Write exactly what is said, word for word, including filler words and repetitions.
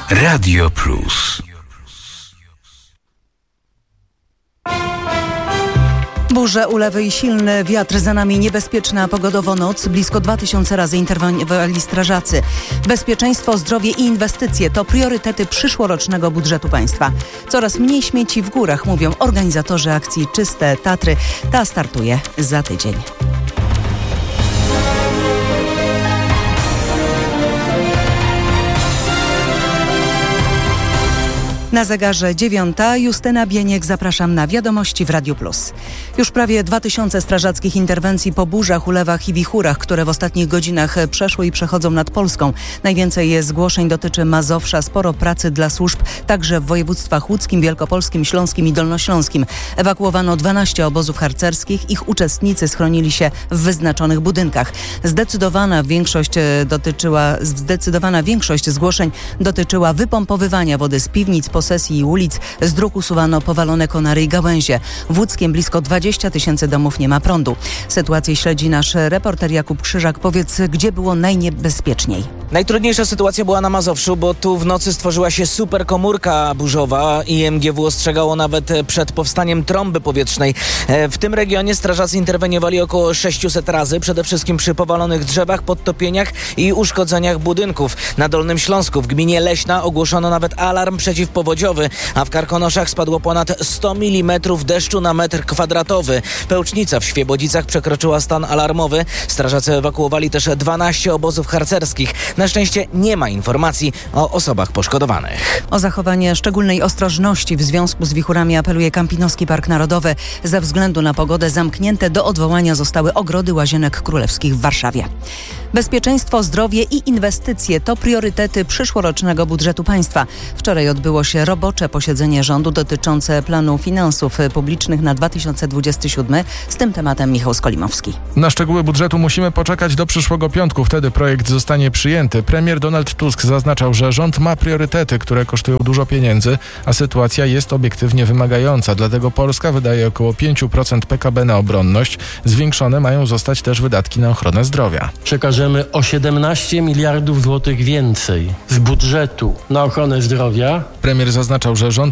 Radio Plus. Burze, ulewy i silny wiatr, za nami niebezpieczna pogodowo noc. Blisko dwa tysiące razy interweniowali strażacy. Bezpieczeństwo, zdrowie i inwestycje to priorytety przyszłorocznego budżetu państwa. Coraz mniej śmieci w górach, mówią organizatorzy akcji Czyste Tatry. Ta startuje za tydzień. Na zegarze dziewiąta. Justyna Bieniek, zapraszam na Wiadomości w Radiu Plus. Już prawie dwa tysiące strażackich interwencji po burzach, ulewach i wichurach, które w ostatnich godzinach przeszły i przechodzą nad Polską. Najwięcej zgłoszeń dotyczy Mazowsza, sporo pracy dla służb, także w województwach łódzkim, wielkopolskim, śląskim i dolnośląskim. Ewakuowano dwanaście obozów harcerskich, ich uczestnicy schronili się w wyznaczonych budynkach. Zdecydowana większość dotyczyła, zdecydowana większość zgłoszeń dotyczyła wypompowywania wody z piwnic, posesji i ulic. Z dróg usuwano powalone konary i gałęzie. W Łódzkiem blisko dwadzieścia tysięcy domów nie ma prądu. Sytuację śledzi nasz reporter Jakub Krzyżak. Powiedz, gdzie było najniebezpieczniej? Najtrudniejsza sytuacja była na Mazowszu, bo tu w nocy stworzyła się superkomórka burzowa. I M G W ostrzegało nawet przed powstaniem trąby powietrznej. W tym regionie strażacy interweniowali około sześćset razy, przede wszystkim przy powalonych drzewach, podtopieniach i uszkodzeniach budynków. Na Dolnym Śląsku w gminie Leśna ogłoszono nawet alarm przeciwpowodziowy, a w Karkonoszach spadło ponad sto milimetrów deszczu na metr kwadratowy. Pełcznica w Świebodzicach przekroczyła stan alarmowy. Strażacy ewakuowali też dwanaście obozów harcerskich. Na szczęście nie ma informacji o osobach poszkodowanych. O zachowanie szczególnej ostrożności w związku z wichurami apeluje Kampinoski Park Narodowy. Ze względu na pogodę zamknięte do odwołania zostały ogrody Łazienek Królewskich w Warszawie. Bezpieczeństwo, zdrowie i inwestycje to priorytety przyszłorocznego budżetu państwa. Wczoraj odbyło się robocze posiedzenie rządu dotyczące planu finansów publicznych na dwa tysiące dwudziesty siódmy. Z tym tematem Michał Skolimowski. Na szczegóły budżetu musimy poczekać do przyszłego piątku. Wtedy projekt zostanie przyjęty. Premier Donald Tusk zaznaczał, że rząd ma priorytety, które kosztują dużo pieniędzy, a sytuacja jest obiektywnie wymagająca. Dlatego Polska wydaje około pięć procent P K B na obronność. Zwiększone mają zostać też wydatki na ochronę zdrowia. Przekażemy o siedemnaście miliardów złotych więcej z budżetu na ochronę zdrowia. Premier zaznaczał, że rząd